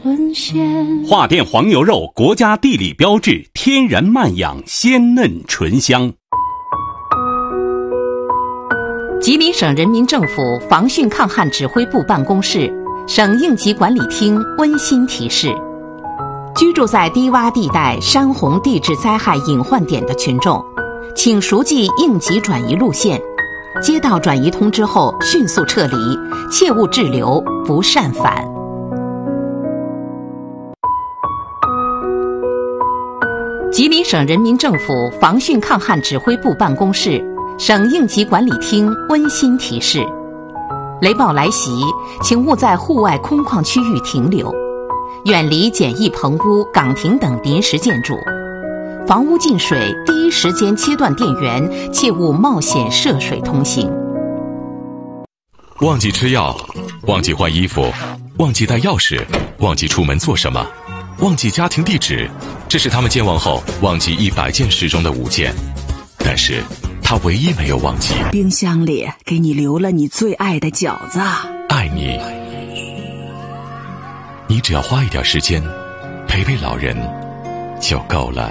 沦陷。 华电黄牛肉，国家地理标志，天然慢养，鲜嫩醇香。 吉林省人民政府防汛抗旱指挥部办公室、省应急管理厅温馨提示：居住在低洼地带、山洪地质灾害隐患点的群众，请熟记应急转移路线，接到转移通知后迅速撤离，切勿滞留，不擅返。吉林省人民政府防汛抗旱指挥部办公室、省应急管理厅温馨提示：雷暴来袭，请勿在户外空旷区域停留，远离简易棚屋、岗亭等临时建筑。房屋进水，第一时间切断电源，切勿冒险涉水通行。 忘记吃药，忘记换衣服，忘记带钥匙，忘记出门做什么，忘记家庭地址，这是他们健忘后忘记100件事中的5件。但是他唯一没有忘记， 冰箱里给你留了你最爱的饺子。 爱你，你只要花一点时间陪陪老人就够了。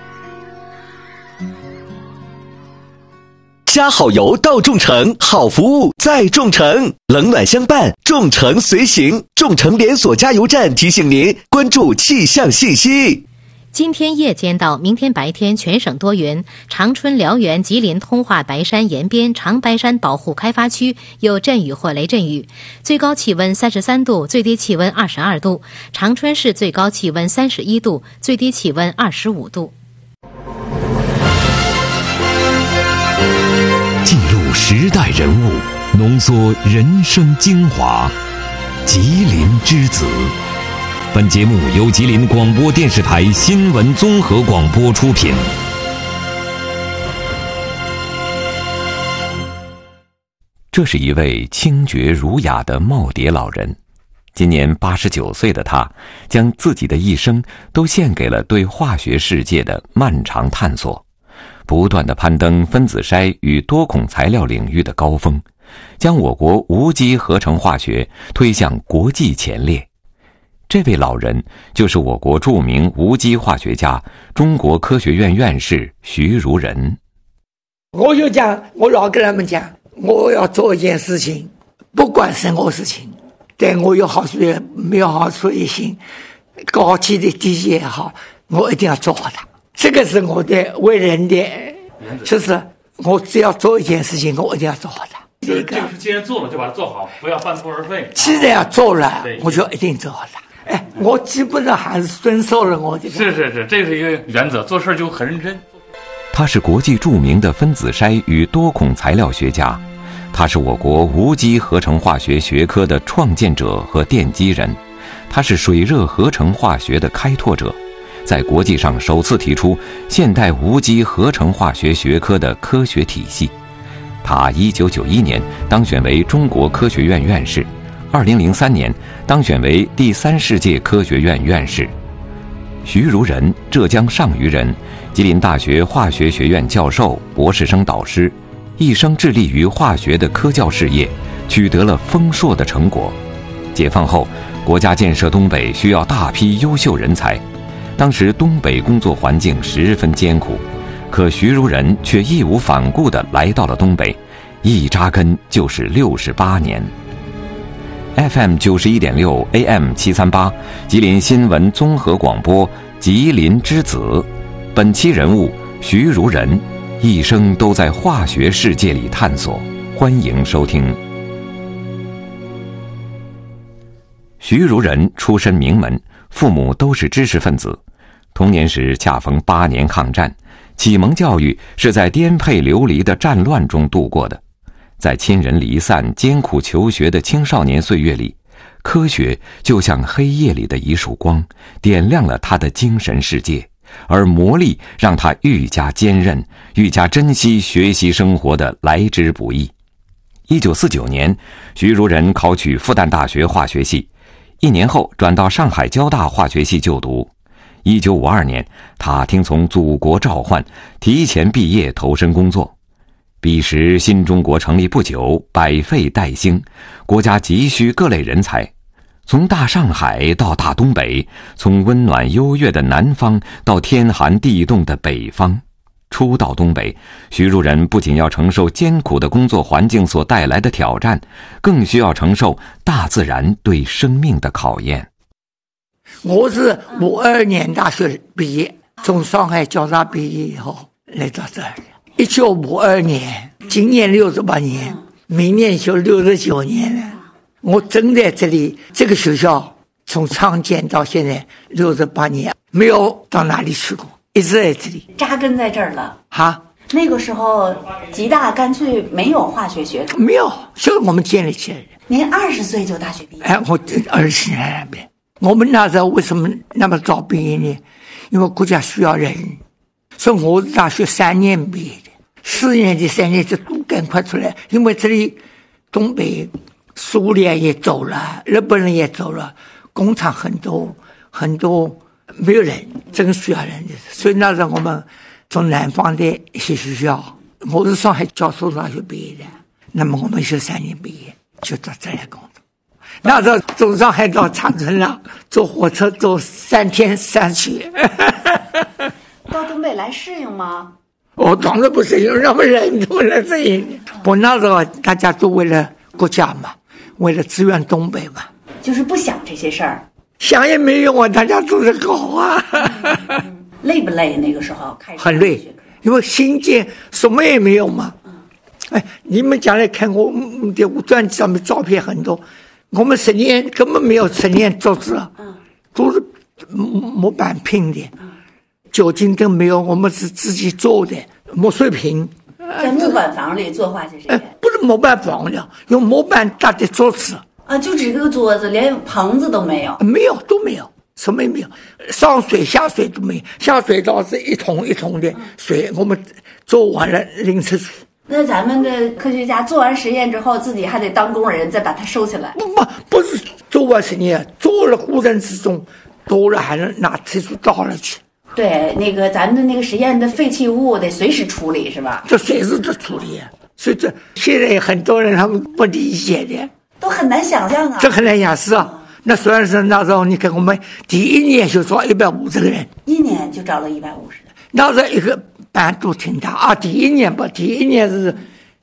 加好油到众诚，好服务在众诚，冷暖相伴，众诚随行。众诚连锁加油站提醒您关注气象信息。 今天夜间到明天白天全省多云，长春、辽源、吉林、通化、白山沿边、长白山保护开发区有阵雨或雷阵雨，最高气温33度，最低气温22度。长春市最高气温31度，最低气温25度。 记录时代人物，浓缩人生精华。吉林之子。本节目由吉林广播电视台新闻综合广播出品。这是一位清绝儒雅的耄耋老人，今年89岁的他，将自己的一生都献给了对化学世界的漫长探索，不断地攀登分子筛与多孔材料领域的高峰，将我国无机合成化学推向国际前列。这位老人就是我国著名无机化学家、中国科学院院士徐如人。 我就讲，我老跟他们讲，我要做一件事情，不管什么事情，对我有好处也没有好处也行，高级的低级也好，我一定要做好它。这个是我的为人的，就是我只要做一件事情，我一定要做好它。 这个既然做了，就把它做好，不要半途而废。 既然要做了，我就一定做好它。我基本上还是遵守了我的。 是，这是一个原则，做事就很认真。 他是国际著名的分子筛与多孔材料学家，他是我国无机合成化学学科的创建者和奠基人，他是水热合成化学的开拓者，在国际上首次提出现代无机合成化学学科的科学体系。他1991年当选为中国科学院院士，2003年当选为第3世界科学院院士。徐如人，浙江上虞人，吉林大学化学学院教授、博士生导师，一生致力于化学的科教事业，取得了丰硕的成果。解放后，国家建设东北需要大批优秀人才，当时东北工作环境十分艰苦，可徐如人却义无反顾地来到了东北，一扎根就是68年。FM 91.6 AM 738，吉林新闻综合广播，吉林之子。本期人物徐如人，一生都在化学世界里探索。欢迎收听。徐如人出身名门，父母都是知识分子，童年时恰逢8年抗战，启蒙教育是在颠沛流离的战乱中度过的。在亲人离散、艰苦求学的青少年岁月里，科学就像黑夜里的一束光，点亮了他的精神世界，而磨砺让他愈加坚韧，愈加珍惜学习生活的来之不易。1949年，徐如人考取复旦大学化学系，1年后转到上海交大化学系就读。1952年，他听从祖国召唤，提前毕业投身工作。彼时新中国成立不久，百废待兴，国家急需各类人才。 从大上海到大东北，从温暖优越的南方到天寒地冻的北方，初到东北，徐树人不仅要承受艰苦的工作环境所带来的挑战，更需要承受大自然对生命的考验。 我是52年大学毕业，从上海交大毕业以后来到这儿的。1952年，今年68年，明年就69年了。我正在这里，这个学校从创建到现在68年，没有到哪里去过，一直在这里扎根在这儿了。 哈， 那个时候吉大干脆没有化学学科， 没有，就是我们建立起来的。 您20岁就大学毕业？ 我20年那边，我们那时候为什么那么早毕业呢？因为国家需要人，所以我是大学3年毕业的，4年的3年就都赶快出来，因为这里东北。苏联也走了，日本人也走了，工厂很多，没有人，真需要人的。所以那时候我们从南方的一些学校，我是上海教授大学毕业的，那么我们是3年毕业就到这来工作。那时候从上海到长春了，坐火车坐3天3去。 到东北来适应吗？ 我当然不适应，那么人都来适应。我那时候大家都为了国家嘛。为了支援东北嘛， 就是不想这些事儿， 想也没用啊，大家都是搞啊。 累不累？那个时候开始很累，因为新建什么也没有嘛。你们将来看我的专辑上面照片很多，我们实验根本没有实验桌子，都是木板拼的，酒精灯没有，我们是自己做的木碎瓶。 在木板房里做化学实验？ 不是木板房的，用木板搭的桌子啊，就只个桌子，连棚子都没有。 没有，都没有，什么也没有，上水下水都没有，下水道是一桶一桶的水，我们做完了拎出去。 那咱们的科学家做完实验之后，自己还得当工人，再把它收起来。 不是做完实验，做了过程之中多了还能拿退出倒了去。 对，那个咱们的那个实验的废弃物得随时处理，是吧？ 这随时的处理，所以这现在很多人他们不理解的， 都很难想象啊。 这很难想是啊。那虽然是那时候，你看我们第1年就招150个人 ，1年就招了150人。 那时候一个班都挺大啊。第一年是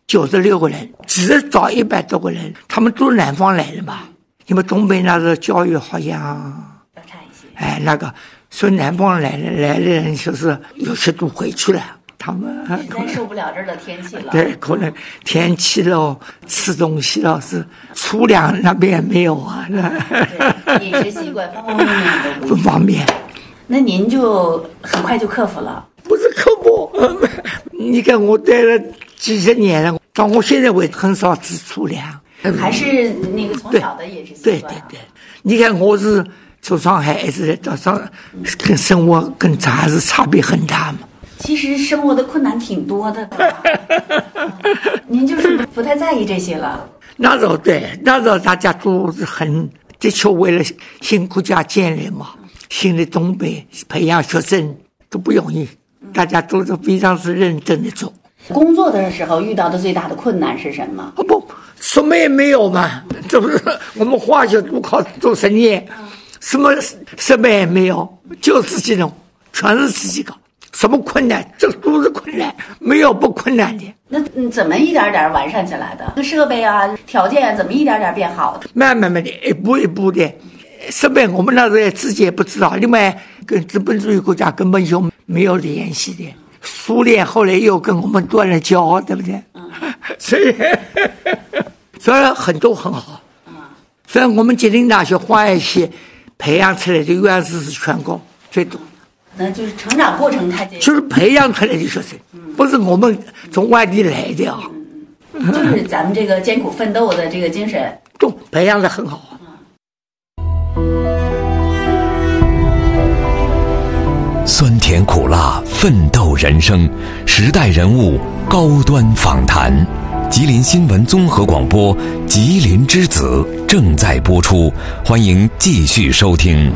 96个人，只招100多个人，他们都是南方来的嘛，因为东北那时候教育好像要差一些。 那个。所以南方来的人就是有些都回去了，他们实在受不了这儿的天气了。 对，可能天气咯，吃东西咯是粗粮那边没有啊。 对，饮食习惯方方面面都不方便。 那您就很快就克服了？ 不是克服，你看我待了几十年了，到我现在为止很少吃粗粮， 还是那个从小的饮食习惯。 对，你看我是。从上海一直到上，跟生活跟这还是差别很大嘛。 其实生活的困难挺多的，您就是不太在意这些了。 那时候大家都是的确为了新国家建立嘛，新的东北培养学生都不容易，大家都是非常是认真的做。 工作的时候遇到的最大的困难是什么？ 不，什么也没有嘛，这不是我们化学都靠做实验。什么设备也没有，就自己弄，全是自己搞。什么困难，这都是困难，没有不困难的。 那怎么一点点完善起来的？设备啊、条件怎么一点点变好的？ 慢慢的，一步一步的。设备我们那时候自己也不知道，另外跟资本主义国家根本就没有联系的。苏联后来又跟我们断了交，对不对？所以很多很好。所以我们吉林大学化学系培养出来的院士是全国最多。 那就是成长过程太艰苦， 就是培养出来的学生，不是我们从外地来的啊。 就是咱们这个艰苦奋斗的这个精神， 都培养的很好啊。 酸甜苦辣，奋斗人生，时代人物，高端访谈。吉林新闻综合广播《吉林之子》正在播出，欢迎继续收听。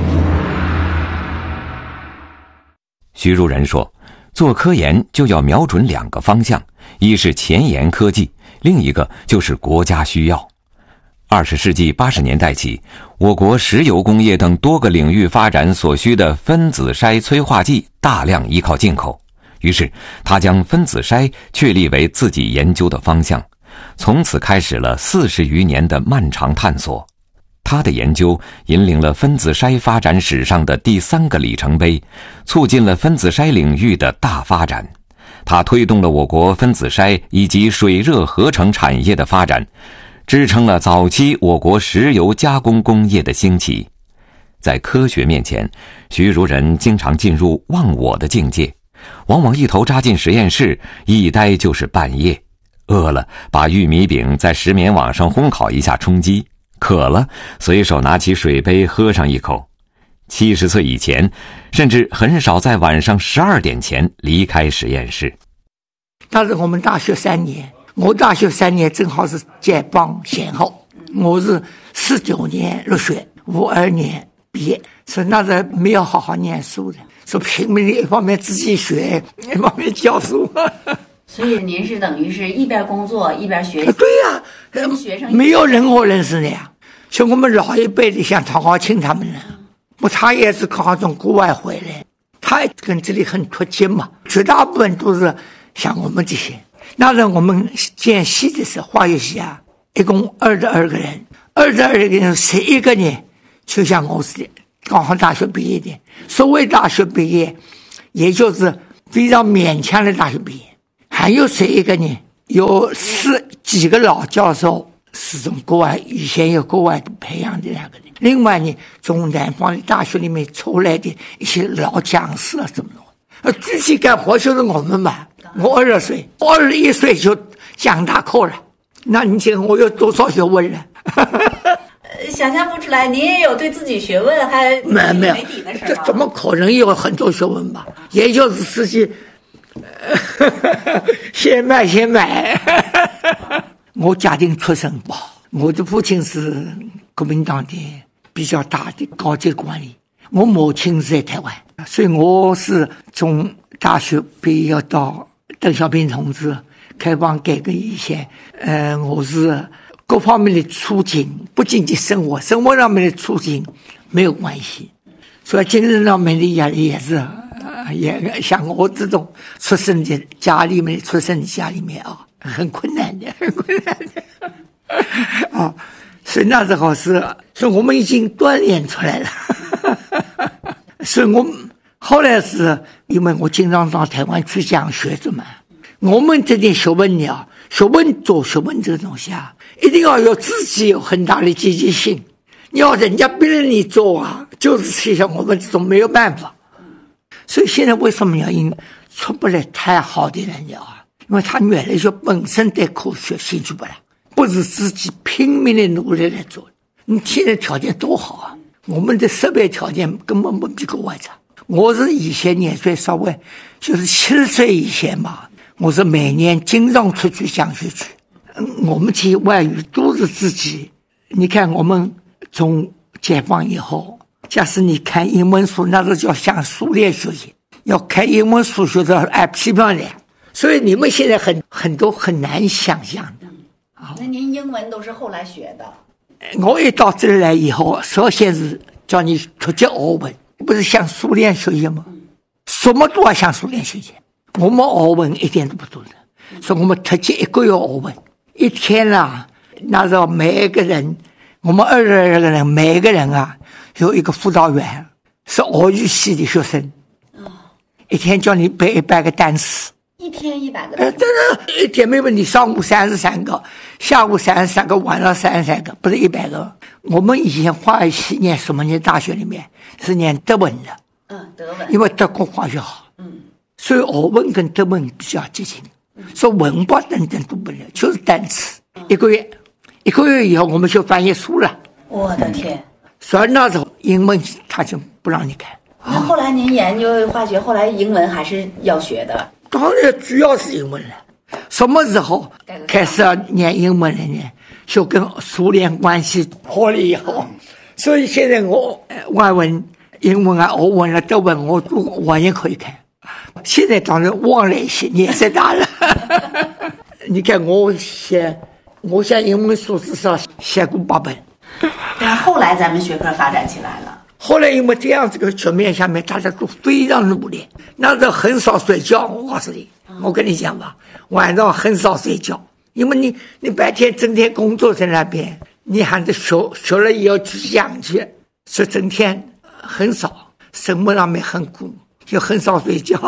徐树人说，做科研就要瞄准2个方向，一是前沿科技，另一个就是国家需要。20世纪80年代起， 我国石油工业等多个领域发展所需的分子筛催化剂大量依靠进口，于是他将分子筛确立为自己研究的方向，从此开始了40余年的漫长探索。他的研究引领了分子筛发展史上的第3个里程碑，促进了分子筛领域的大发展。他推动了我国分子筛以及水热合成产业的发展，支撑了早期我国石油加工工业的兴起。在科学面前，徐如人经常进入忘我的境界，往往一头扎进实验室，一待就是半夜。饿了，把玉米饼在石棉网上烘烤一下充饥；渴了，随手拿起水杯喝上一口。70岁以前，甚至很少在晚上12点前离开实验室。 当时我们大学3年，我大学3年正好是解放前后，我是49年入学，52年毕业，所以那时候没有好好念书的，所以拼命的一方面自己学，一方面教书。 所以您是等于是一边工作一边学习。 对呀， 跟学生没有任何人是那样。像我们老一辈的，像唐华清他们呢，他也是刚好从国外回来，他也跟这里很脱节嘛。绝大部分都是像我们这些。那时候我们建系的时候，化学系啊，一共22个人，22个人11个人就像我似的，刚好大学毕业的。所谓大学毕业，也就是非常勉强的大学毕业。还有11个人，有10几个老教授是从国外以前有国外培养的2个人，另外呢，从南方的大学里面出来的一些老讲师啊，怎么弄？具体干活就是我们嘛。我20岁，21岁就讲大课了，那你想我有多少学问了？ 想象不出来，您也有对自己学问还没底的时候。 这怎么可能有很多学问吧？也就是自己先买。我家庭出身不好，我的父亲是国民党的比较大的高级官吏，我母亲是在台湾，所以我是从大学毕业到邓小平同志开放改革以前，我是各方面的促进，不仅仅生活上面的促进没有关系，所以精神上面的压力也是。也像我这种出生的家里面啊，很困难的啊，所以那时候所以我们已经锻炼出来了。所以我后来是因为我经常到台湾去讲学子嘛，我们这点学问呢，做学问这个东西啊，一定要有自己有很大的积极性。你要人家逼着你做啊，就是像我们这种没有办法。所以现在为什么要出不来太好的人啊？因为他原来就本身对科学兴趣不来，不是自己拼命的努力来做。你现在条件多好啊！我们的设备条件根本不比国外差。我是以前年岁稍微就是70岁以前嘛，我是每年经常出去讲学去。我们这些外语都是自己。你看我们从解放以后。假使你看英文书，那是叫向苏联学习，要看英文书学的按批判的，所以你们现在很多很难想象的。 那您英文都是后来学的？ 我一到这里来以后，首先是叫你突击俄文，不是向苏联学习吗？什么都要向苏联学习。我们俄文一点都不懂的，所以我们突击1个月俄文，一天啊，那时候每一个人，我们22个人，每一个人啊。有一个辅导员是俄语系的学生，一天叫你背100个单词， 一天100个单词， 一天没问题，上午33个，下午33个，晚上33个，不是100个。我们以前化学系念什么？念大学里面是念德文的， 德文， 因为德国化学好，所以俄文跟德文比较接近，所以文法等等都不能，就是单词。1个月以后我们就翻译书了。 我的天！ 所以那时候英文他就不让你看。 那后来您研究化学，后来英文还是要学的？ 当然主要是英文了。什么时候开始要念英文了呢？就跟苏联关系破了以后。所以现在我外文、英文啊、俄文啊、德文我都完全可以看。现在当然忘了一些，年岁大了。你看我写英文书至少写过8本。 但后来咱们学科发展起来了。 后来因为这样子的局面下面，大家都非常努力，那时候很少睡觉。我告诉你，我跟你讲吧，晚上很少睡觉，因为你白天整天工作在那边，你还得学了也要去讲去，所以整天很少，生活上面很苦，就很少睡觉。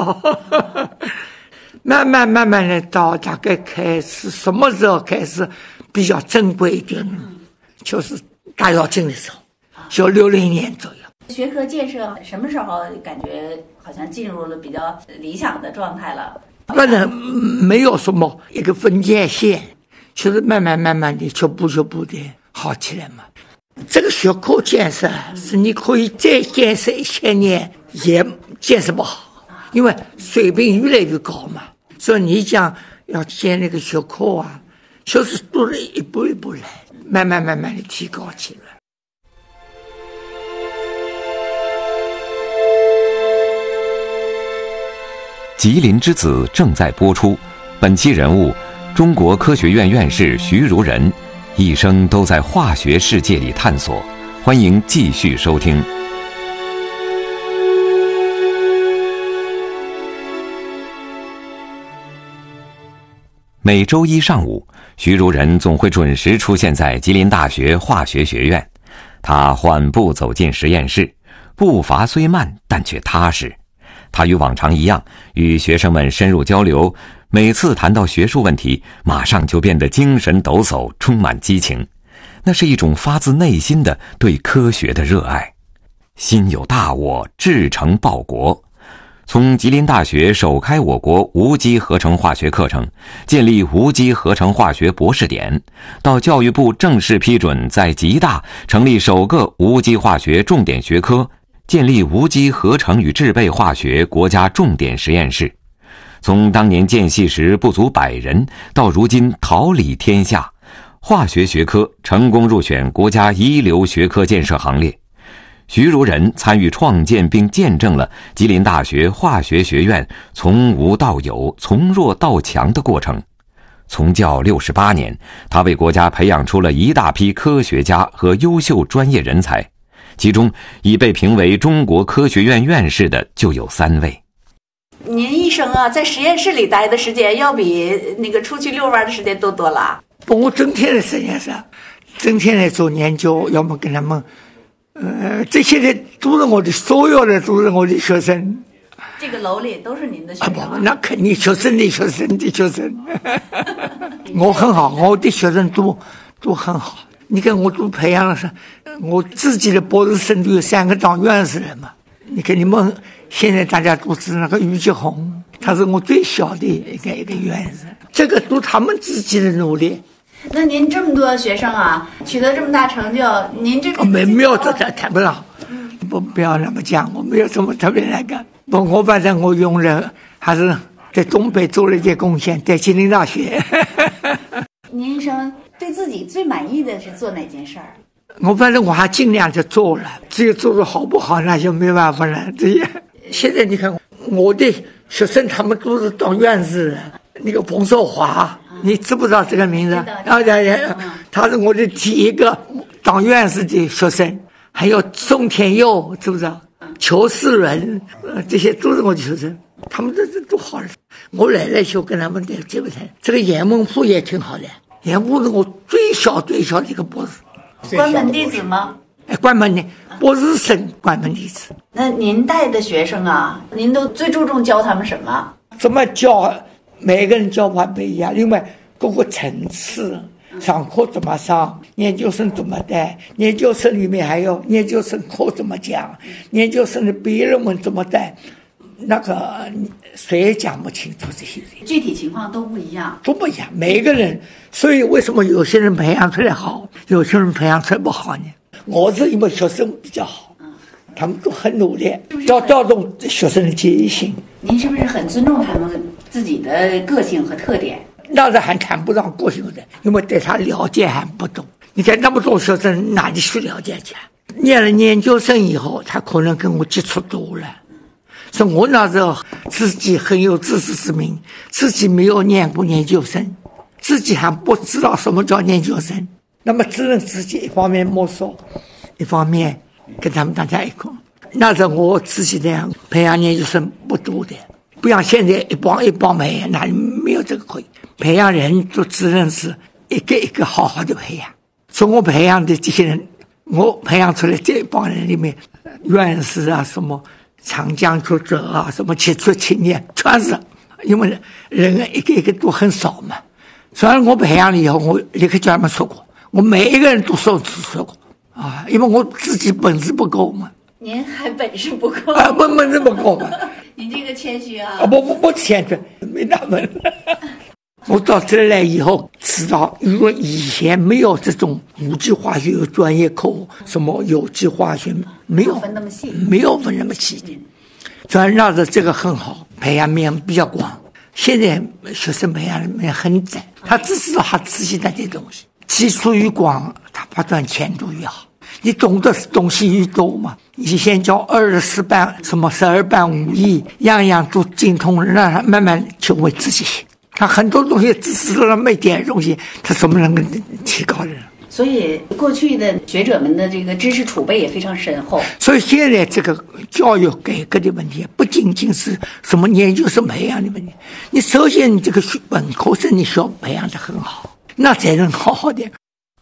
慢慢的到大概开始什么时候开始比较正规一点，就是大跃进的时候，就60年左右。 学科建设什么时候感觉好像进入了比较理想的状态了？ 反正没有什么一个分界线，就是慢慢的逐步的好起来嘛。这个学科建设是你可以再建设1000年也建设不好，因为水平越来越高嘛。所以你讲要建那个学科啊，就是都是一步一步来，慢慢的提高起来。 吉林之子正在播出，本期人物中国科学院院士徐如人，一生都在化学世界里探索，欢迎继续收听。每周一上午，徐如人总会准时出现在吉林大学化学学院。他缓步走进实验室，步伐虽慢，但却踏实。他与往常一样，与学生们深入交流，每次谈到学术问题，马上就变得精神抖擞，充满激情。那是一种发自内心的对科学的热爱。心有大我，志成报国。从吉林大学首开我国无机合成化学课程，建立无机合成化学博士点，到教育部正式批准在吉大成立首个无机化学重点学科，建立无机合成与制备化学国家重点实验室。从当年建系时不足100人，到如今桃李天下，化学学科成功入选国家一流学科建设行列。徐如人参与创建并见证了吉林大学化学学院从无到有、从弱到强的过程。从教68年，他为国家培养出了一大批科学家和优秀专业人才，其中已被评为中国科学院院士的就有3位。 您一生啊，在实验室里待的时间要比那个出去遛弯的时间都多了。 我整天在实验室，整天来做研究，要么跟他们这些人都是我的，所有的都是我的学生。 这个楼里都是您的学生不，那肯定学生的学生。我很好，我的学生都很好。你看我都培养了，我自己的博士生都有3个当院士了嘛。你看你们现在大家都知道那个于继红，他是我最小的一个院士，这个都他们自己的努力。 那您这么多学生啊，取得这么大成就，您这个没有这谈不上。不要那么讲，我没有什么特别那个。我反正我用人还是在东北做了一些贡献，在吉林大学。 您一生对自己最满意的是做哪件事儿？ 我反正我还尽量就做了，至于做的好不好那就没办法了。这些现在你看我的学生他们都是当院士了，那个彭寿华，你知不知道这个名字？他是我的第一个当院士的学生。还有宋天佑，知不知道？裘世伦，这些都是我的学生，他们都好了。我来了就跟他们对不对？这个严孟富也挺好的，严孟是我最小的一个博士。 关门弟子吗？ 关门的博士生，关门弟子。 那您带的学生啊，您都最注重教他们什么？ 怎么教？每个人教法不一样，因为各个层次。上课怎么上，研究生怎么带，研究生里面还有研究生课怎么讲，研究生的毕业论文怎么带，那个谁也讲不清楚这些人， 具体情况都不一样， 每一个人。所以为什么有些人培养出来好，有些人培养出来不好呢？我是因为学生比较好，他们都很努力，要调动学生的积极性。 您是不是很尊重他们自己的个性和特点？ 那是还谈不上个性的，因为对他了解还不懂。你看那么多学生哪里去了解去？念了研究生以后，他可能跟我接触多了。所以我那时候自己很有自知之明，自己没有念过研究生，自己还不知道什么叫研究生。 那么只能自己一方面摸索，一方面跟他们大家一块。那时候我自己这样培养研究生不多的，不像现在一帮没，哪里没有这个可以培养人，就只能是一个一个好好的培养。所以我培养的这些人，我培养出来这一帮人里面，院士啊，什么长江学者啊，什么杰出青年，全是，因为人一个一个都很少嘛。虽然我培养了以后，我立刻叫他们说过，我每一个人都说过啊，因为我自己本事不够嘛。 您还本事不够啊？本事不够嘛？ 您这个谦虚啊！ 不谦虚，没那么。我到这来以后知道，因为以前没有这种无机化学有专业课，什么有机化学没有分那么细， 没有分那么细的。虽然那时这个很好，培养面比较广。现在学生培养面很窄，他只知道他自己的这东西，基础越广，他发展前途越好。你懂得东西越多嘛，以前叫24班什么12班5艺，样样都精通，让他慢慢就会自己写。他很多东西只知道那么一点东西，他怎么能够提高人？ 所以过去的学者们的这个知识储备也非常深厚。 所以现在这个教育改革的问题，不仅仅是什么研究生培养的问题，你首先你这个本科生你需要培养得很好，那才能好好的。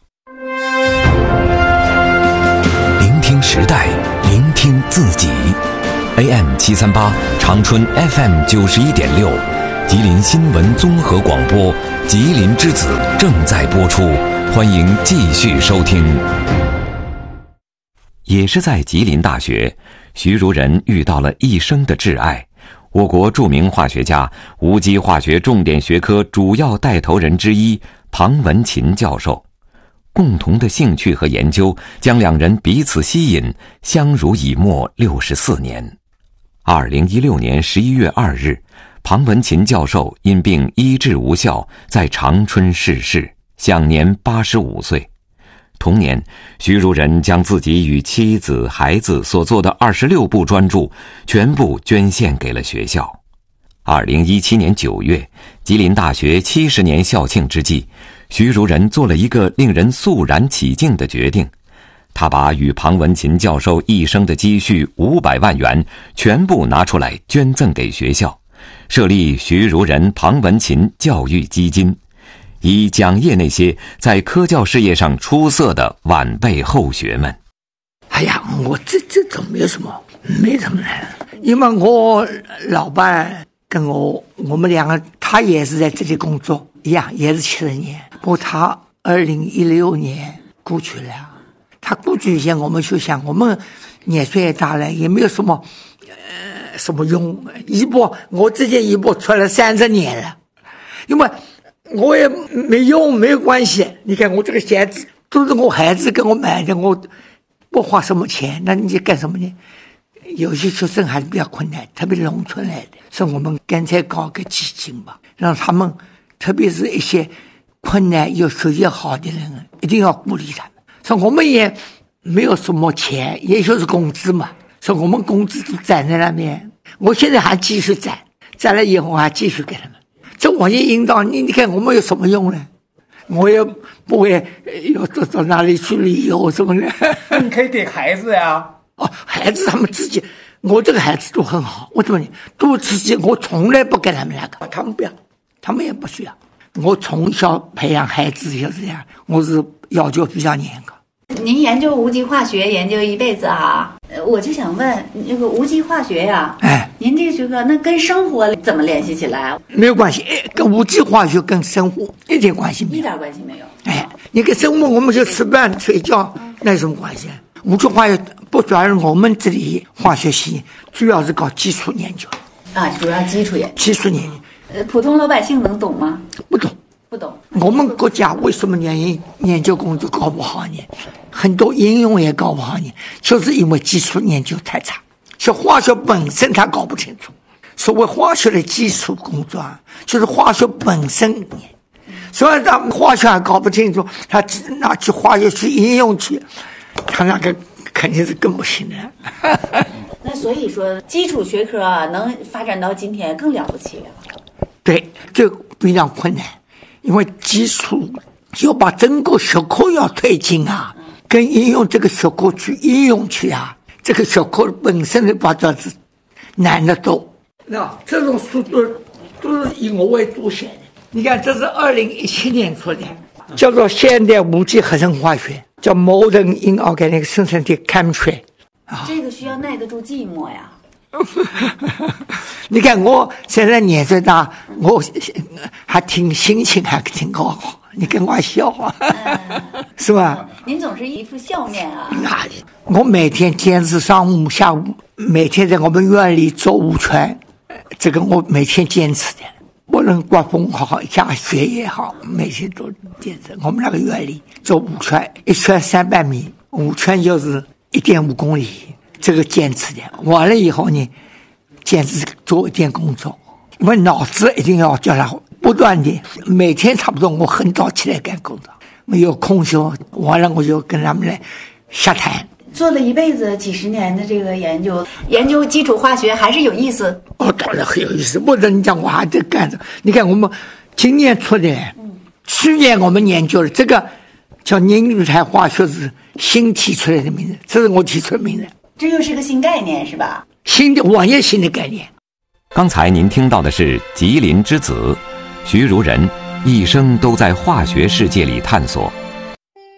聆听时代，聆听自己。AM738 长春 FM 91.6，吉林新闻综合广播，吉林之子正在播出，欢迎继续收听。 也是在吉林大学，徐如人遇到了一生的挚爱，我国著名化学家、无机化学重点学科主要带头人之一庞文琴教授。共同的兴趣和研究将两人彼此吸引，相濡以沫64年。2016年11月2日，庞文琴教授因病医治无效，在长春逝世，享年85岁。同年，徐如人将自己与妻子、孩子所做的26部专著全部捐献给了学校。2017年9月，吉林大学70年校庆之际，徐如人做了一个令人肃然起敬的决定，他把与庞文琴教授一生的积蓄500万元全部拿出来捐赠给学校，设立徐如人、庞文琴教育基金，以奖业那些在科教事业上出色的晚辈后学们。 哎呀，我这种没什么难，因为我老伴跟我们两个，他也是在这里工作一样，也是70年。不过他2016年过去了，他过去以前我们就想，我们年岁也大了，也没有什么用。我这件衣钵穿了30年了，因为我也没用，没有关系。你看我这个鞋子都是我孩子给我买的，我不花什么钱，那你干什么呢？有些学生还是比较困难，特别农村来的，所以我们干脆搞个基金吧，让他们，特别是一些困难又学习好的人，一定要鼓励他们。所以我们也没有什么钱，也就是工资嘛，所以我们工资都攒在那边。我现在还继续攒了以后还继续给他们。这我也引导你看我们有什么用呢？我也不会要到哪里去旅游什么的。 你可以给孩子呀。 孩子他们自己，我这个孩子都很好，我怎么都自己，我从来不给他们那个，他们不要，他们也不需要。我从小培养孩子就是这样，我是要求比较严格。 您研究无机化学研究一辈子啊，我就想问那个无机化学呀，您这个学科那跟生活怎么联系起来？ 没有关系，跟无机化学跟生活一点关系没有， 一点关系没有。 你跟生活我们就吃饭睡觉，那有什么关系？无机化学不主要是我们这里化学系，主要是搞基础研究啊，主要基础研究。 基础研究， 普通老百姓能懂吗？ 不懂。我们国家为什么研究工作搞不好呢？很多应用也搞不好呢，就是因为基础研究太差。像化学本身他搞不清楚，所谓化学的基础工作啊，就是化学本身。所以他化学还搞不清楚，他拿去化学去应用去，他那个肯定是更不行的。 那所以说，基础学科啊，能发展到今天更了不起了。 对，这比较困难，因为基础要把整个学科要推进啊，跟应用这个学科去应用去啊，这个学科本身的发展是难得多。那这种书都是以我为主写的。你看，这是2017年出的，叫做《现代无机合成化学》，叫 Modern Inorganic Synthetic Chemistry。 这个需要耐得住寂寞呀。 你看我现在年岁大，我还心情还挺高，你跟我笑啊，是吧？ 您总是一副笑面啊。 我每天坚持上午下午，每天在我们院里做5圈，这个我每天坚持的。不论刮风好下雪也好，每天都坚持。我们那个院里做5圈，1圈300米，5圈就是1.5公里，这个坚持的。完了以后呢，坚持做一点工作，因为脑子一定要叫它不断的，每天差不多我很早起来干工作，没有空休，完了我就跟他们来瞎谈。 做了一辈子几10年的这个研究基础化学还是有意思。 当然很有意思。不然你讲我还在干着。你看我们今年出的，去年我们研究了这个叫凝聚态化学是新提出来的名字，这是我提出的名字。 这又是个新概念是吧？ 完全新的概念。 刚才您听到的是吉林之子徐如人，一生都在化学世界里探索。